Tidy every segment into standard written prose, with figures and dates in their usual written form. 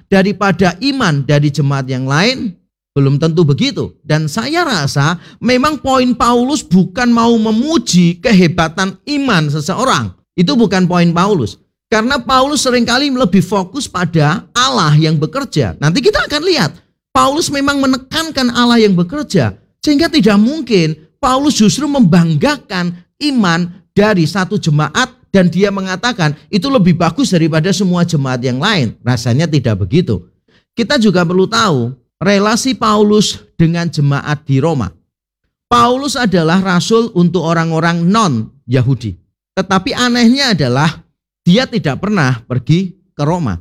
daripada iman dari jemaat yang lain? Belum tentu begitu. Dan saya rasa memang poin Paulus bukan mau memuji kehebatan iman seseorang. Itu bukan poin Paulus. Karena Paulus seringkali lebih fokus pada Allah yang bekerja. Nanti kita akan lihat. Paulus memang menekankan Allah yang bekerja. Sehingga tidak mungkin Paulus justru membanggakan iman dari satu jemaat. Dan dia mengatakan itu lebih bagus daripada semua jemaat yang lain. Rasanya tidak begitu. Kita juga perlu tahu relasi Paulus dengan jemaat di Roma. Paulus adalah rasul untuk orang-orang non-Yahudi. Tetapi anehnya adalah dia tidak pernah pergi ke Roma.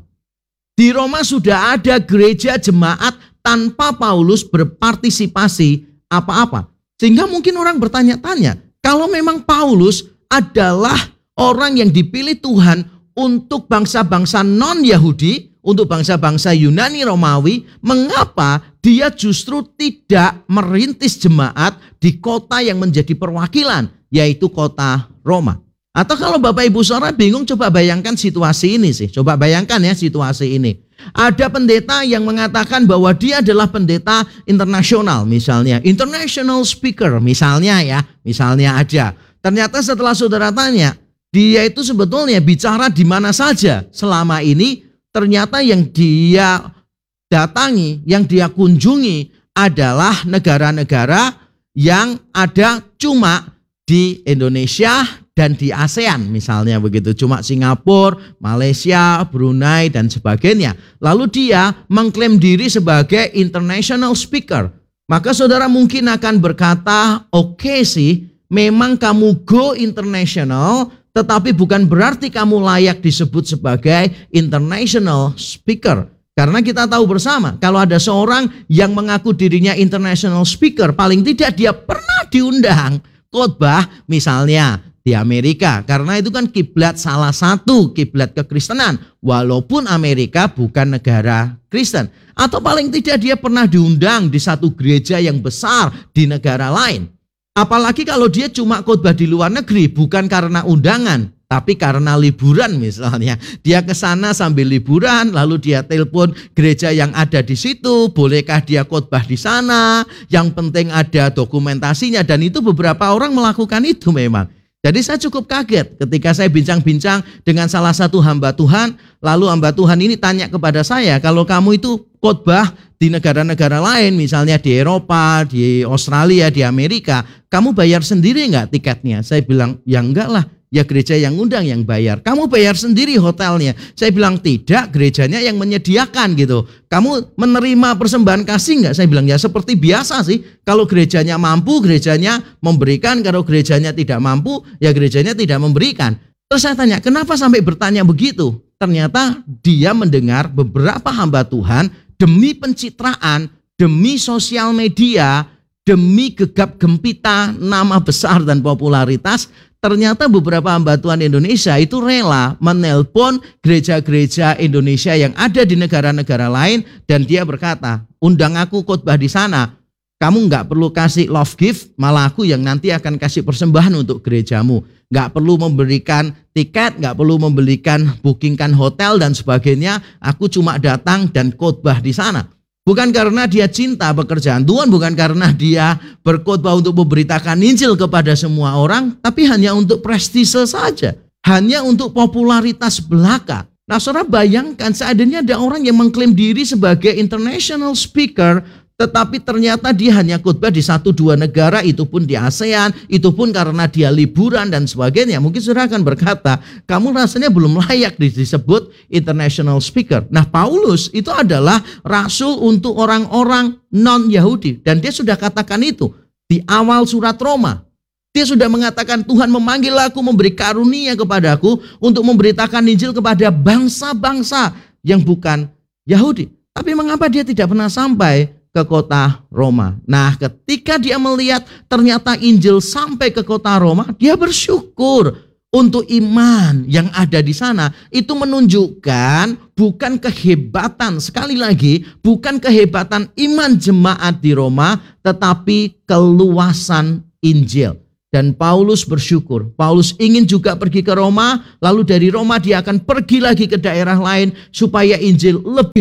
Di Roma sudah ada gereja jemaat tanpa Paulus berpartisipasi apa-apa. Sehingga mungkin orang bertanya-tanya, kalau memang Paulus adalah orang yang dipilih Tuhan untuk bangsa-bangsa non-Yahudi, untuk bangsa-bangsa Yunani Romawi, mengapa dia justru tidak merintis jemaat di kota yang menjadi perwakilan, yaitu kota Roma? Atau kalau Bapak Ibu Saudara bingung, coba bayangkan situasi ini sih. Coba bayangkan ya situasi ini. Ada pendeta yang mengatakan bahwa dia adalah pendeta internasional misalnya. International speaker misalnya ya. Misalnya aja. Ternyata setelah saudara tanya, dia itu sebetulnya bicara di mana saja selama ini. Ternyata yang dia datangi, yang dia kunjungi adalah negara-negara yang ada cuma di Indonesia dan di ASEAN misalnya begitu. Cuma Singapura, Malaysia, Brunei dan sebagainya. Lalu dia mengklaim diri sebagai international speaker. Maka saudara mungkin akan berkata, oke sih, memang kamu go international, tetapi bukan berarti kamu layak disebut sebagai international speaker. Karena kita tahu bersama, kalau ada seorang yang mengaku dirinya international speaker, paling tidak dia pernah diundang khotbah misalnya di Amerika. Karena itu kan kiblat, salah satu kiblat kekristenan, walaupun Amerika bukan negara Kristen. Atau paling tidak dia pernah diundang di satu gereja yang besar di negara lain. Apalagi kalau dia cuma khotbah di luar negeri, bukan karena undangan, tapi karena liburan misalnya. Dia ke sana sambil liburan, lalu dia telepon gereja yang ada di situ, bolehkah dia khotbah di sana? Yang penting ada dokumentasinya, dan itu beberapa orang melakukan itu memang. Jadi saya cukup kaget ketika saya bincang-bincang dengan salah satu hamba Tuhan, lalu hamba Tuhan ini tanya kepada saya, kalau kamu itu khotbah di negara-negara lain, misalnya di Eropa, di Australia, di Amerika, kamu bayar sendiri enggak tiketnya? Saya bilang, ya enggak lah, ya gereja yang undang yang bayar. Kamu bayar sendiri hotelnya? Saya bilang, tidak, gerejanya yang menyediakan gitu. Kamu menerima persembahan kasih enggak? Saya bilang, ya seperti biasa sih. Kalau gerejanya mampu, gerejanya memberikan. Kalau gerejanya tidak mampu, ya gerejanya tidak memberikan. Terus saya tanya, kenapa sampai bertanya begitu? Ternyata dia mendengar beberapa hamba Tuhan demi pencitraan, demi sosial media, demi gegap gempita nama besar dan popularitas, ternyata beberapa hamba Tuhan Indonesia itu rela menelpon gereja-gereja Indonesia yang ada di negara-negara lain, dan dia berkata, undang aku khotbah di sana, kamu nggak perlu kasih love gift, malah aku yang nanti akan kasih persembahan untuk gerejamu. Nggak perlu memberikan tiket, nggak perlu membelikan bookingkan hotel dan sebagainya. Aku cuma datang dan khotbah di sana. Bukan karena dia cinta pekerjaan Tuhan, bukan karena dia berkhotbah untuk memberitakan Injil kepada semua orang, tapi hanya untuk prestise saja, hanya untuk popularitas belaka. Nah, saudara bayangkan seandainya ada orang yang mengklaim diri sebagai international speaker, tetapi ternyata dia hanya khotbah di 1-2 negara, itu pun di ASEAN, itu pun karena dia liburan dan sebagainya. Mungkin saudara akan berkata, kamu rasanya belum layak disebut international speaker. Nah, Paulus itu adalah rasul untuk orang-orang non-Yahudi. Dan dia sudah katakan itu di awal surat Roma. Dia sudah mengatakan, Tuhan memanggil aku, memberi karunia kepadaku untuk memberitakan Injil kepada bangsa-bangsa yang bukan Yahudi. Tapi mengapa dia tidak pernah sampai ke kota Roma? Nah, ketika dia melihat ternyata Injil sampai ke kota Roma, dia bersyukur untuk iman yang ada di sana. Itu menunjukkan bukan kehebatan, sekali lagi, bukan kehebatan iman jemaat di Roma, tetapi keluasan Injil. Dan Paulus bersyukur. Paulus ingin juga pergi ke Roma, lalu dari Roma dia akan pergi lagi ke daerah lain supaya Injil lebih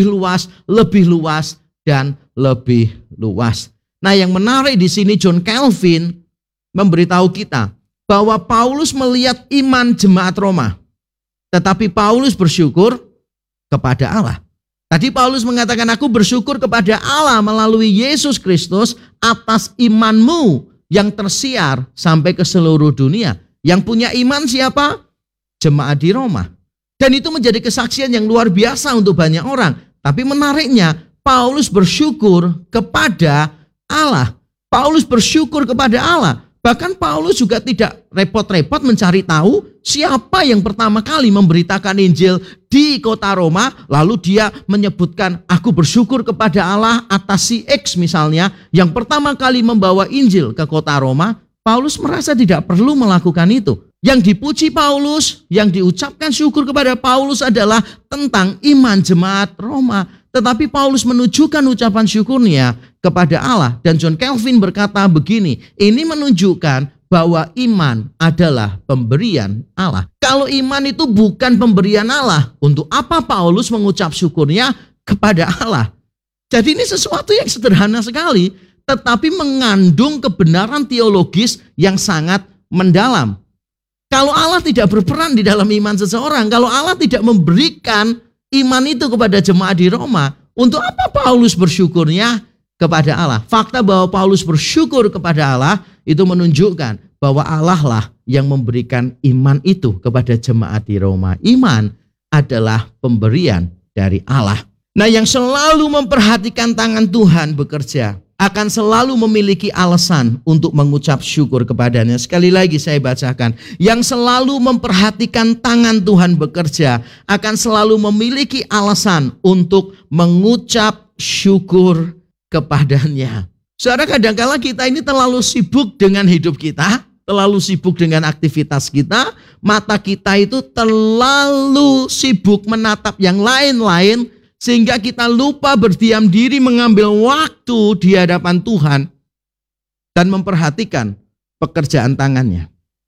luas, dan lebih luas. Nah, yang menarik di sini John Calvin memberitahu kita bahwa Paulus melihat iman jemaat Roma. Tetapi Paulus bersyukur kepada Allah. Tadi Paulus mengatakan, aku bersyukur kepada Allah melalui Yesus Kristus atas imanmu yang tersiar sampai ke seluruh dunia. Yang punya iman siapa? Jemaat di Roma. Dan itu menjadi kesaksian yang luar biasa untuk banyak orang. Tapi menariknya, Paulus bersyukur kepada Allah. Paulus bersyukur kepada Allah. Bahkan Paulus juga tidak repot-repot mencari tahu siapa yang pertama kali memberitakan Injil di kota Roma. Lalu dia menyebutkan, aku bersyukur kepada Allah atas si X misalnya, yang pertama kali membawa Injil ke kota Roma. Paulus merasa tidak perlu melakukan itu. Yang dipuji Paulus, yang diucapkan syukur kepada Paulus adalah tentang iman jemaat Roma. Tetapi Paulus menunjukkan ucapan syukurnya kepada Allah. Dan John Calvin berkata begini, ini menunjukkan bahwa iman adalah pemberian Allah. Kalau iman itu bukan pemberian Allah, untuk apa Paulus mengucap syukurnya kepada Allah? Jadi ini sesuatu yang sederhana sekali, tetapi mengandung kebenaran teologis yang sangat mendalam. Kalau Allah tidak berperan di dalam iman seseorang, kalau Allah tidak memberikan iman itu kepada jemaat di Roma, untuk apa Paulus bersyukurnya kepada Allah? Fakta bahwa Paulus bersyukur kepada Allah itu menunjukkan bahwa Allah lah yang memberikan iman itu kepada jemaat di Roma. Iman adalah pemberian dari Allah. Nah, yang selalu memperhatikan tangan Tuhan bekerja akan selalu memiliki alasan untuk mengucap syukur kepadanya. Sekali lagi saya bacakan. Yang selalu memperhatikan tangan Tuhan bekerja akan selalu memiliki alasan untuk mengucap syukur kepadanya. Saudara, kadang-kala kita ini terlalu sibuk dengan hidup kita, terlalu sibuk dengan aktivitas kita, mata kita itu terlalu sibuk menatap yang lain-lain, sehingga kita lupa berdiam diri mengambil waktu di hadapan Tuhan dan memperhatikan pekerjaan tangannya.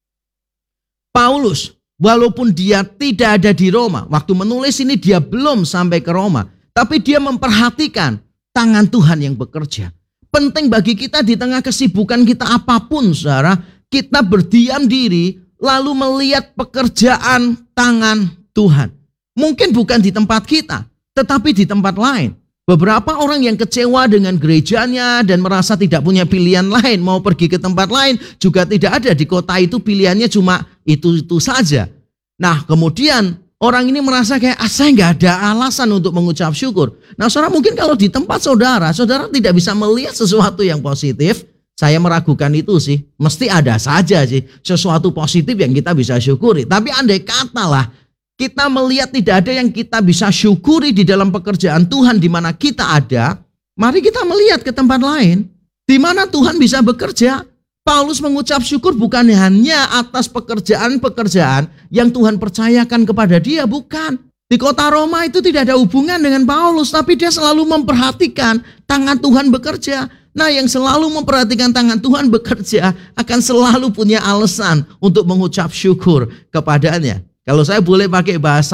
Paulus, walaupun dia tidak ada di Roma, waktu menulis ini dia belum sampai ke Roma, tapi dia memperhatikan tangan Tuhan yang bekerja. Penting bagi kita di tengah kesibukan kita apapun, saudara, kita berdiam diri lalu melihat pekerjaan tangan Tuhan. Mungkin bukan di tempat kita, tetapi di tempat lain. Beberapa orang yang kecewa dengan gerejanya dan merasa tidak punya pilihan lain, mau pergi ke tempat lain juga tidak ada. Di kota itu pilihannya cuma itu saja. Nah, kemudian orang ini merasa kayak saya nggak ada alasan untuk mengucap syukur. Nah, saudara, mungkin kalau di tempat saudara tidak bisa melihat sesuatu yang positif. Saya meragukan itu sih. Mesti ada saja sih sesuatu positif yang kita bisa syukuri. Tapi andai katalah kita melihat tidak ada yang kita bisa syukuri di dalam pekerjaan Tuhan di mana kita ada, mari kita melihat ke tempat lain di mana Tuhan bisa bekerja. Paulus mengucap syukur bukan hanya atas pekerjaan-pekerjaan yang Tuhan percayakan kepada dia, bukan. Di kota Roma itu tidak ada hubungan dengan Paulus, tapi dia selalu memperhatikan tangan Tuhan bekerja. Nah, yang selalu memperhatikan tangan Tuhan bekerja akan selalu punya alasan untuk mengucap syukur kepadanya. Kalau saya boleh pakai bahasa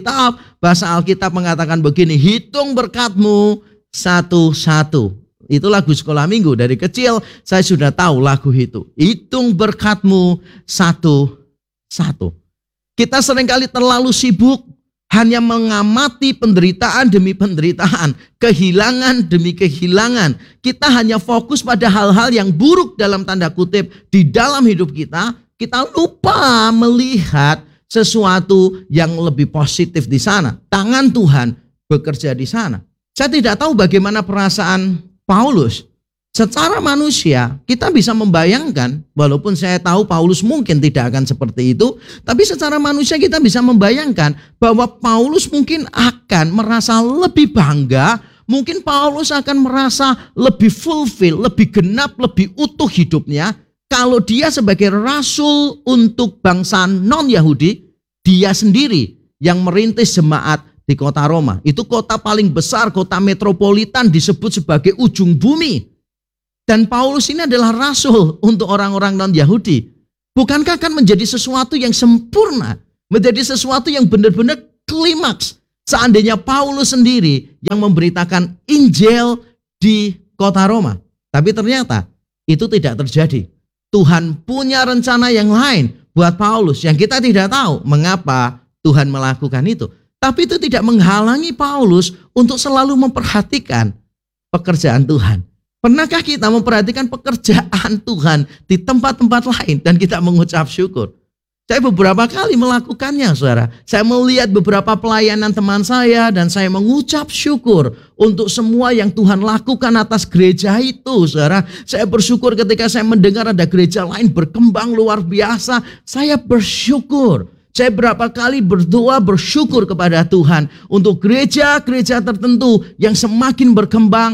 Alkitab mengatakan begini, hitung berkatmu satu-satu. Itu lagu sekolah minggu, dari kecil saya sudah tahu lagu itu. Hitung berkatmu satu-satu. Kita seringkali terlalu sibuk hanya mengamati penderitaan demi penderitaan, kehilangan demi kehilangan. Kita hanya fokus pada hal-hal yang buruk dalam tanda kutip di dalam hidup kita. Kita lupa melihat sesuatu yang lebih positif di sana. Tangan Tuhan bekerja di sana. Saya tidak tahu bagaimana perasaan Paulus. Secara manusia kita bisa membayangkan, walaupun saya tahu Paulus mungkin tidak akan seperti itu, tapi secara manusia kita bisa membayangkan bahwa Paulus mungkin akan merasa lebih bangga, mungkin Paulus akan merasa lebih fulfill, lebih genap, lebih utuh hidupnya kalau dia sebagai rasul untuk bangsa non-Yahudi, dia sendiri yang merintis jemaat di kota Roma. Itu kota paling besar, kota metropolitan, disebut sebagai ujung bumi. Dan Paulus ini adalah rasul untuk orang-orang non-Yahudi. Bukankah akan menjadi sesuatu yang sempurna, menjadi sesuatu yang benar-benar klimaks seandainya Paulus sendiri yang memberitakan Injil di kota Roma. Tapi ternyata itu tidak terjadi. Tuhan punya rencana yang lain buat Paulus yang kita tidak tahu mengapa Tuhan melakukan itu. Tapi itu tidak menghalangi Paulus untuk selalu memperhatikan pekerjaan Tuhan. Pernahkah kita memperhatikan pekerjaan Tuhan di tempat-tempat lain dan kita mengucap syukur? Saya beberapa kali melakukannya, saudara. Saya melihat beberapa pelayanan teman saya dan saya mengucap syukur untuk semua yang Tuhan lakukan atas gereja itu, saudara. Saya bersyukur ketika saya mendengar ada gereja lain berkembang luar biasa. Saya bersyukur. Saya berapa kali berdoa bersyukur kepada Tuhan untuk gereja-gereja tertentu yang semakin berkembang,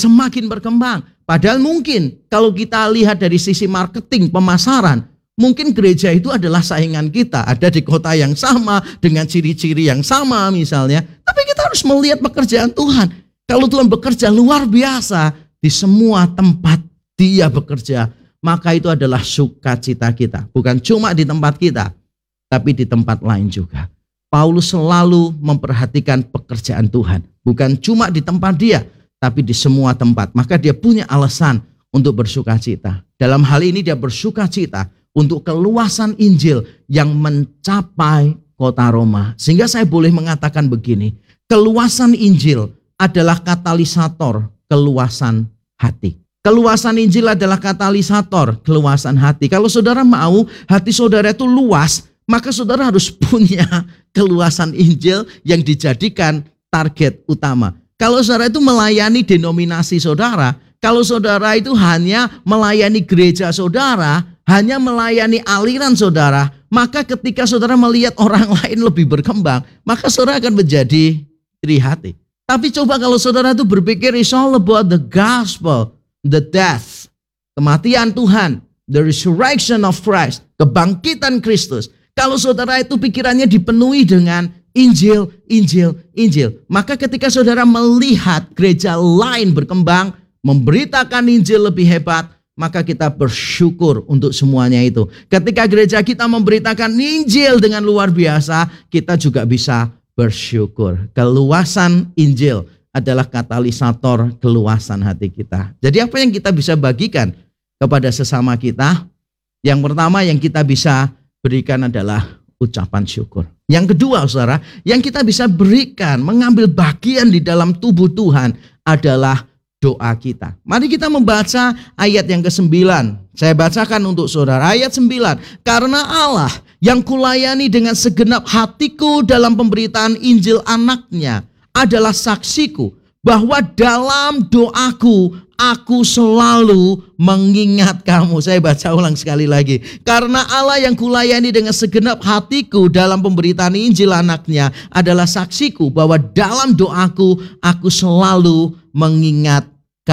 Padahal mungkin kalau kita lihat dari sisi marketing, pemasaran, mungkin gereja itu adalah saingan kita, ada di kota yang sama, dengan ciri-ciri yang sama misalnya. Tapi kita harus melihat pekerjaan Tuhan. Kalau Tuhan bekerja luar biasa di semua tempat Dia bekerja, maka itu adalah sukacita kita. Bukan cuma di tempat kita, tapi di tempat lain juga. Paulus selalu memperhatikan pekerjaan Tuhan. Bukan cuma di tempat dia, tapi di semua tempat. Maka dia punya alasan untuk bersukacita. Dalam hal ini dia bersukacita untuk keluasan Injil yang mencapai kota Roma. Sehingga saya boleh mengatakan begini, keluasan Injil adalah katalisator keluasan hati. Keluasan Injil adalah katalisator keluasan hati. Kalau saudara mau hati saudara itu luas, maka saudara harus punya keluasan Injil yang dijadikan target utama. Kalau saudara itu melayani denominasi saudara, kalau saudara itu hanya melayani gereja saudara, hanya melayani aliran saudara, maka ketika saudara melihat orang lain lebih berkembang, maka saudara akan menjadi iri hati. Tapi coba kalau saudara itu berpikir it's all about the gospel, the death, kematian Tuhan, the resurrection of Christ, kebangkitan Kristus. Kalau saudara itu pikirannya dipenuhi dengan Injil, Injil, Injil, maka ketika saudara melihat gereja lain berkembang, memberitakan Injil lebih hebat, maka kita bersyukur untuk semuanya itu. Ketika gereja kita memberitakan Injil dengan luar biasa, kita juga bisa bersyukur. Keluasan Injil adalah katalisator keluasan hati kita. Jadi apa yang kita bisa bagikan kepada sesama kita? Yang pertama yang kita bisa berikan adalah ucapan syukur. Yang kedua, saudara, yang kita bisa berikan, mengambil bagian di dalam tubuh Tuhan adalah doa kita. Mari kita membaca ayat yang ke-9. Saya bacakan untuk saudara. Ayat 9. Karena Allah yang kulayani dengan segenap hatiku dalam pemberitaan Injil anaknya adalah saksiku bahwa dalam doaku aku selalu mengingat kamu. Saya baca ulang sekali lagi. Karena Allah yang kulayani dengan segenap hatiku dalam pemberitaan Injil anaknya adalah saksiku bahwa dalam doaku aku selalu mengingat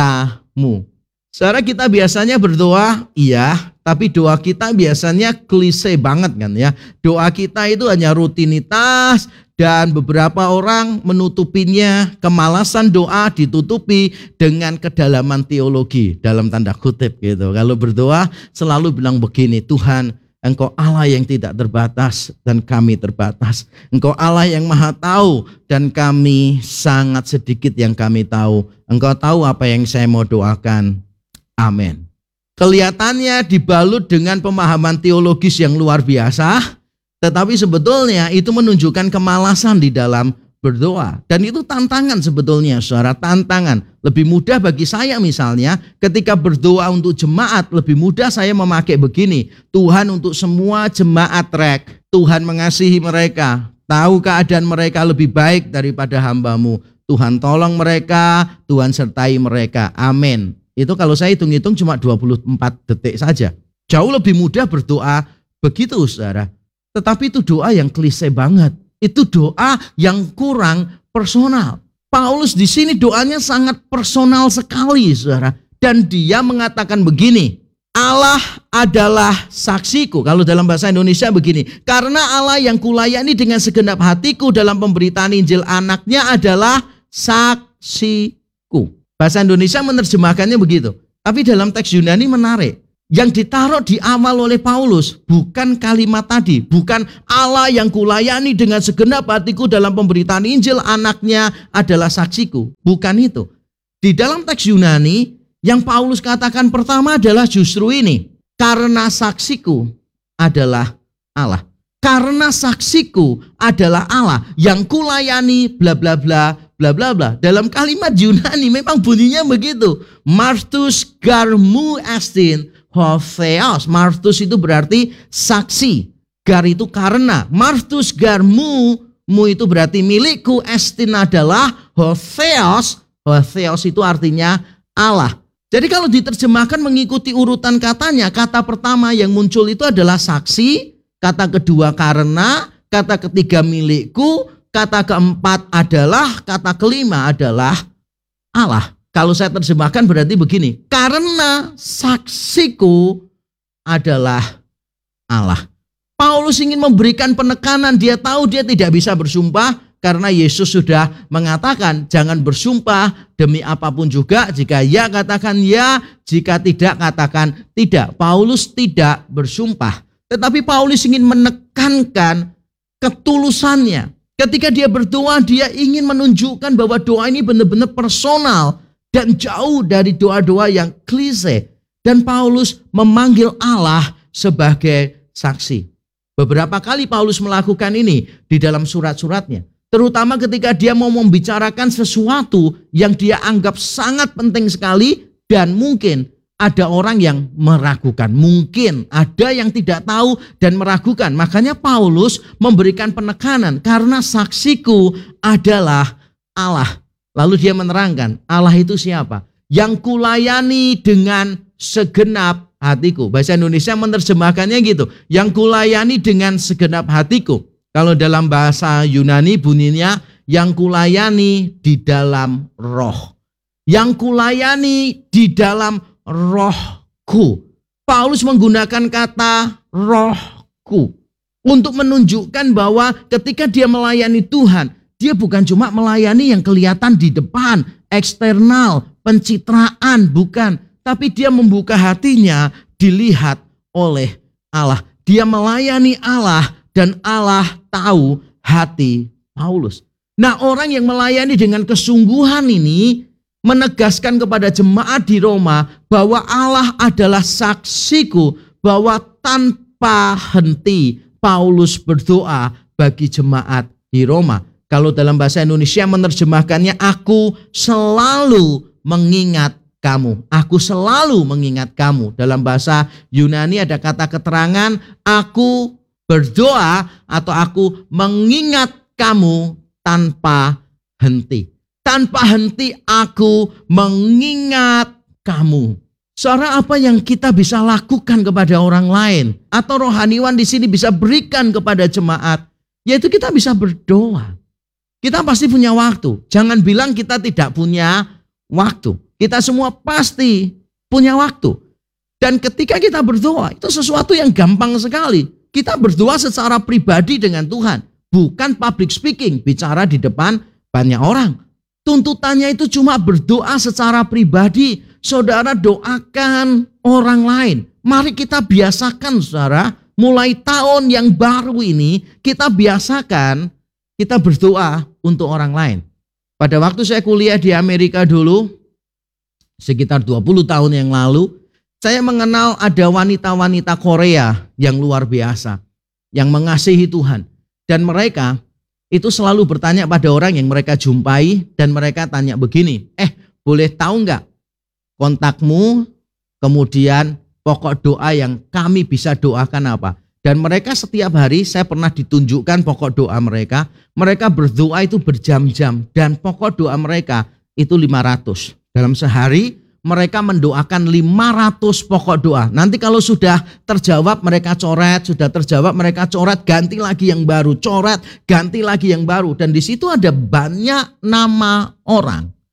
kamu. Saudara, kita biasanya berdoa, iya, tapi doa kita biasanya klise banget kan ya. Doa kita itu hanya rutinitas. Dan beberapa orang menutupinya, kemalasan doa ditutupi dengan kedalaman teologi dalam tanda kutip gitu. Kalau berdoa selalu bilang begini, Tuhan, Engkau Allah yang tidak terbatas dan kami terbatas. Engkau Allah yang maha tahu dan kami sangat sedikit yang kami tahu. Engkau tahu apa yang saya mau doakan. Amin. Kelihatannya dibalut dengan pemahaman teologis yang luar biasa. Tetapi sebetulnya itu menunjukkan kemalasan di dalam berdoa. Dan itu tantangan sebetulnya, saudara, tantangan. Lebih mudah bagi saya misalnya ketika berdoa untuk jemaat, lebih mudah saya memakai begini. Tuhan untuk semua jemaat rek, Tuhan mengasihi mereka, tahu keadaan mereka lebih baik daripada hamba-Mu. Tuhan tolong mereka, Tuhan sertai mereka. Amin. Itu kalau saya hitung-hitung cuma 24 detik saja. Jauh lebih mudah berdoa begitu, saudara. Tetapi itu doa yang klise banget. Itu doa yang kurang personal. Paulus di sini doanya sangat personal sekali, saudara. Dan dia mengatakan begini, Allah adalah saksiku. Kalau dalam bahasa Indonesia begini, karena Allah yang kulayani dengan segenap hatiku dalam pemberitaan Injil anaknya adalah saksiku. Bahasa Indonesia menerjemahkannya begitu. Tapi dalam teks Yunani menarik. Yang ditaruh di awal oleh Paulus bukan kalimat tadi, bukan Allah yang kulayani dengan segenap hatiku dalam pemberitaan Injil, anaknya adalah saksiku. Bukan itu. Di dalam teks Yunani, yang Paulus katakan pertama adalah justru ini. Karena saksiku adalah Allah. Karena saksiku adalah Allah yang kulayani bla bla bla bla bla bla. Dalam kalimat Yunani memang bunyinya begitu. Martus garmu estin Hotheos. Martus itu berarti saksi. Gar itu karena. Martus garmu, mu itu berarti milikku. Estin adalah Hotheos. Hotheos itu artinya Allah. Jadi kalau diterjemahkan mengikuti urutan katanya, kata pertama yang muncul itu adalah saksi, kata kedua karena, kata ketiga milikku, kata keempat adalah, kata kelima adalah Allah. Kalau saya terjemahkan berarti begini, karena saksiku adalah Allah. Paulus ingin memberikan penekanan, dia tahu dia tidak bisa bersumpah karena Yesus sudah mengatakan jangan bersumpah demi apapun juga, jika ya katakan ya, jika tidak katakan tidak. Paulus tidak bersumpah, tetapi Paulus ingin menekankan ketulusannya. Ketika dia berdoa, dia ingin menunjukkan bahwa doa ini benar-benar personal dan jauh dari doa-doa yang klise. Dan Paulus memanggil Allah sebagai saksi. Beberapa kali Paulus melakukan ini di dalam surat-suratnya. Terutama ketika dia mau membicarakan sesuatu yang dia anggap sangat penting sekali dan mungkin ada orang yang meragukan. Mungkin ada yang tidak tahu dan meragukan. Makanya Paulus memberikan penekanan karena saksiku adalah Allah. Lalu dia menerangkan Allah itu siapa? Yang kulayani dengan segenap hatiku. Bahasa Indonesia menerjemahkannya gitu. Yang kulayani dengan segenap hatiku. Kalau dalam bahasa Yunani bunyinya yang kulayani di dalam roh. Yang kulayani di dalam rohku. Paulus menggunakan kata rohku untuk menunjukkan bahwa ketika dia melayani Tuhan, dia bukan cuma melayani yang kelihatan di depan, eksternal, pencitraan, bukan. Tapi dia membuka hatinya dilihat oleh Allah. Dia melayani Allah dan Allah tahu hati Paulus. Nah, orang yang melayani dengan kesungguhan ini menegaskan kepada jemaat di Roma bahwa Allah adalah saksiku, bahwa tanpa henti Paulus berdoa bagi jemaat di Roma. Kalau dalam bahasa Indonesia menerjemahkannya, aku selalu mengingat kamu. Aku selalu mengingat kamu. Dalam bahasa Yunani ada kata keterangan, aku berdoa atau aku mengingat kamu tanpa henti. Tanpa henti aku mengingat kamu. Saudara, apa yang kita bisa lakukan kepada orang lain atau rohaniwan di sini bisa berikan kepada jemaat, yaitu kita bisa berdoa. Kita pasti punya waktu. Jangan bilang kita tidak punya waktu. Kita semua pasti punya waktu. Dan ketika kita berdoa, itu sesuatu yang gampang sekali. Kita berdoa secara pribadi dengan Tuhan. Bukan public speaking, bicara di depan banyak orang. Tuntutannya itu cuma berdoa secara pribadi. Saudara doakan orang lain. Mari kita biasakan saudara. Mulai tahun yang baru ini kita biasakan kita berdoa untuk orang lain. Pada waktu saya kuliah di Amerika dulu, sekitar 20 tahun yang lalu, saya mengenal ada wanita-wanita Korea yang luar biasa, yang mengasihi Tuhan. Dan mereka itu selalu bertanya pada orang yang mereka jumpai, dan mereka tanya begini, boleh tahu nggak kontakmu, kemudian pokok doa yang kami bisa doakan apa? Dan mereka setiap hari saya pernah ditunjukkan pokok doa mereka. Mereka berdoa itu berjam-jam dan pokok doa mereka itu 500. Dalam sehari mereka mendoakan 500 pokok doa. Nanti kalau sudah terjawab mereka coret, sudah terjawab mereka coret, ganti lagi yang baru, coret, ganti lagi yang baru. Dan di situ ada banyak nama orang.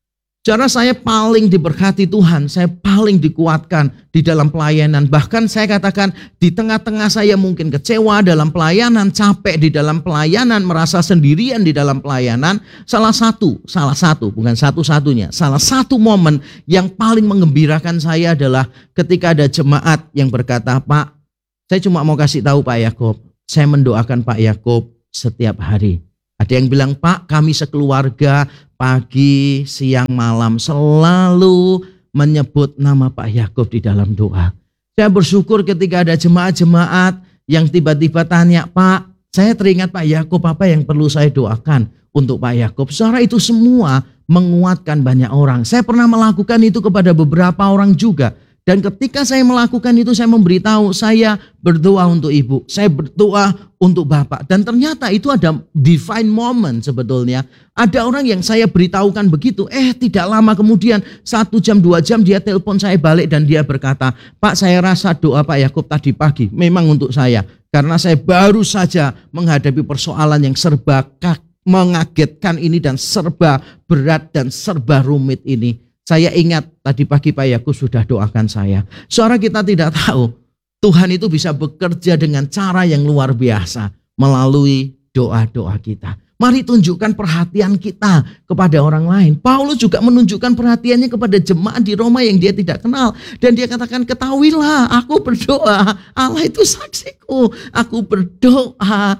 Saudara, saya paling diberkati Tuhan, saya paling dikuatkan di dalam pelayanan. Bahkan saya katakan di tengah-tengah saya mungkin kecewa dalam pelayanan, capek di dalam pelayanan, merasa sendirian di dalam pelayanan. Salah satu, bukan satu-satunya, salah satu momen yang paling menggembirakan saya adalah ketika ada jemaat yang berkata, Pak, saya cuma mau kasih tahu Pak Yakob, saya mendoakan Pak Yakob setiap hari. Ada yang bilang, Pak, kami sekeluarga pagi, siang, malam selalu menyebut nama Pak Yakob di dalam doa. Saya bersyukur ketika ada jemaat-jemaat yang tiba-tiba tanya, Pak, saya teringat Pak Yakob, apa yang perlu saya doakan untuk Pak Yakob. Saudara, itu semua menguatkan banyak orang. Saya pernah melakukan itu kepada beberapa orang juga. Dan ketika saya melakukan itu, saya memberitahu, saya berdoa untuk ibu, saya berdoa untuk bapak. Dan ternyata itu ada divine moment sebetulnya. Ada orang yang saya beritahukan begitu, tidak lama kemudian 1 jam 2 jam dia telepon saya balik dan dia berkata, Pak, saya rasa doa Pak Yakob tadi pagi memang untuk saya. Karena saya baru saja menghadapi persoalan yang serba mengagetkan ini dan serba berat dan serba rumit ini. Saya ingat tadi pagi Pak Yakob sudah doakan saya. Saudara, kita tidak tahu Tuhan itu bisa bekerja dengan cara yang luar biasa melalui doa-doa kita. Mari tunjukkan perhatian kita kepada orang lain. Paulus juga menunjukkan perhatiannya kepada jemaat di Roma yang dia tidak kenal. Dan dia katakan, ketahuilah aku berdoa, Allah itu saksiku. Aku berdoa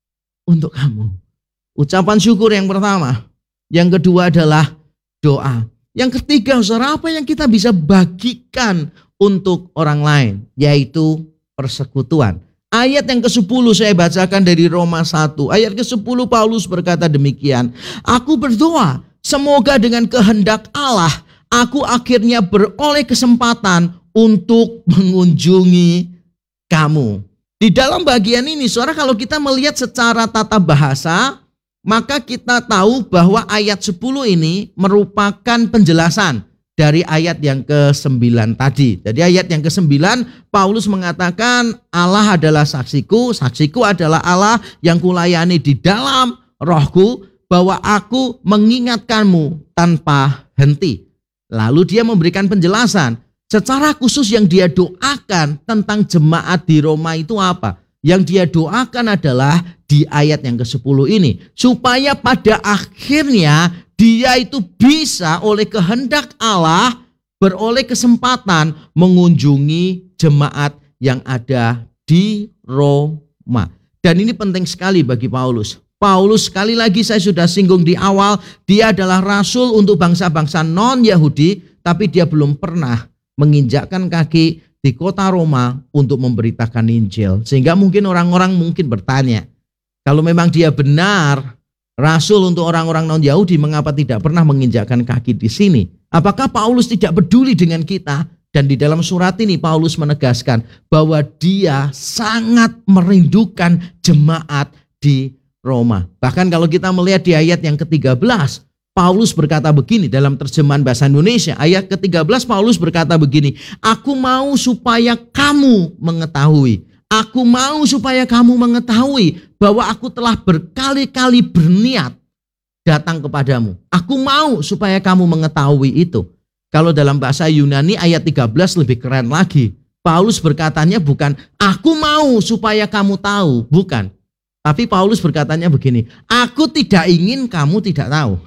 untuk kamu. Ucapan syukur yang pertama. Yang kedua adalah doa. Yang ketiga, saudara, apa yang kita bisa bagikan untuk orang lain, yaitu persekutuan. Ayat yang ke-10 saya bacakan dari Roma 1. Ayat ke-10 Paulus berkata demikian, aku berdoa semoga dengan kehendak Allah aku akhirnya beroleh kesempatan untuk mengunjungi kamu. Di dalam bagian ini, saudara, kalau kita melihat secara tata bahasa, maka kita tahu bahwa ayat 10 ini merupakan penjelasan dari ayat yang ke-9 tadi. Jadi ayat yang ke-9 Paulus mengatakan Allah adalah saksiku, saksiku adalah Allah yang kulayani di dalam rohku, bahwa aku mengingatkanmu tanpa henti. Lalu dia memberikan penjelasan secara khusus yang dia doakan tentang jemaat di Roma itu apa? Yang dia doakan adalah di ayat yang ke-10 ini. Supaya pada akhirnya dia itu bisa oleh kehendak Allah beroleh kesempatan mengunjungi jemaat yang ada di Roma. Dan ini penting sekali bagi Paulus. Paulus, sekali lagi saya sudah singgung di awal, dia adalah rasul untuk bangsa-bangsa non-Yahudi, tapi dia belum pernah menginjakkan kaki di kota Roma untuk memberitakan Injil. Sehingga mungkin orang-orang mungkin bertanya, kalau memang dia benar rasul untuk orang-orang non-Yahudi, mengapa tidak pernah menginjakkan kaki di sini? Apakah Paulus tidak peduli dengan kita? Dan di dalam surat ini Paulus menegaskan bahwa dia sangat merindukan jemaat di Roma. Bahkan kalau kita melihat di ayat yang ke-13, Paulus berkata begini dalam terjemahan bahasa Indonesia. Ayat ke-13 Paulus berkata begini, aku mau supaya kamu mengetahui. Aku mau supaya kamu mengetahui bahwa aku telah berkali-kali berniat datang kepadamu. Aku mau supaya kamu mengetahui itu. Kalau dalam bahasa Yunani ayat 13 lebih keren lagi. Paulus berkatanya bukan aku mau supaya kamu tahu, bukan. Tapi Paulus berkatanya begini, aku tidak ingin kamu tidak tahu.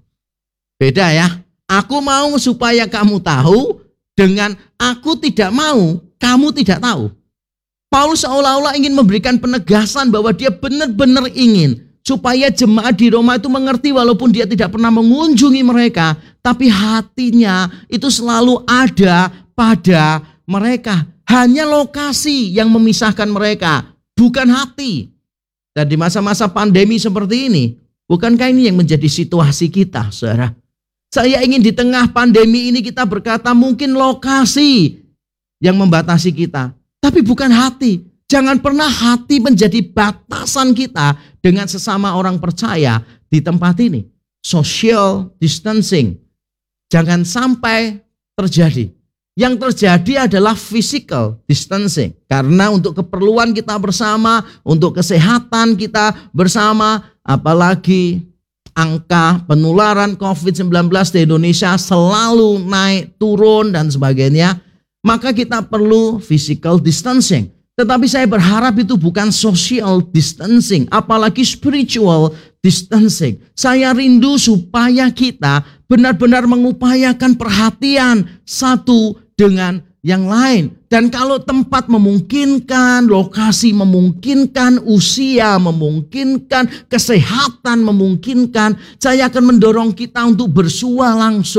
Beda ya. Aku mau supaya kamu tahu dengan aku tidak mau kamu tidak tahu. Paulus seolah-olah ingin memberikan penegasan bahwa dia benar-benar ingin supaya jemaat di Roma itu mengerti walaupun dia tidak pernah mengunjungi mereka, tapi hatinya itu selalu ada pada mereka. Hanya lokasi yang memisahkan mereka, bukan hati. Dan di masa-masa pandemi seperti ini, bukankah ini yang menjadi situasi kita, saudara? Saya ingin di tengah pandemi ini kita berkata mungkin lokasi yang membatasi kita, tapi bukan hati. Jangan pernah hati menjadi batasan kita dengan sesama orang percaya di tempat ini. Social distancing. Jangan sampai terjadi. Yang terjadi adalah physical distancing. Karena untuk keperluan kita bersama, untuk kesehatan kita bersama, apalagi angka penularan COVID-19 di Indonesia selalu naik turun dan sebagainya, maka kita perlu physical distancing. Tetapi saya berharap itu bukan social distancing, apalagi spiritual distancing. Saya rindu supaya kita benar-benar mengupayakan perhatian satu dengan yang lain. Dan kalau tempat memungkinkan, lokasi memungkinkan, usia memungkinkan, kesehatan memungkinkan, saya akan mendorong kita untuk bersua langsung